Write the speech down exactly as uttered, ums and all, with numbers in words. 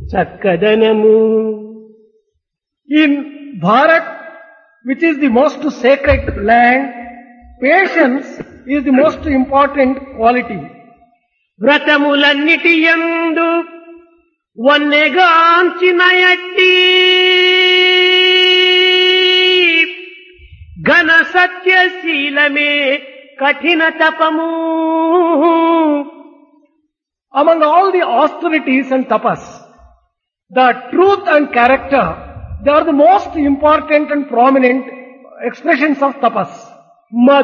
చక్కదనము. In Bharat, which is the most sacred land, patience is the most important quality. వ్రతములన్నిటి యందు వన్నెగాంచిన ఎట్టి ఘన సత్యశీలమే కఠిన తపము. Among all the austerities and tapas, the truth and character, they are the most important and prominent expressions of tapas.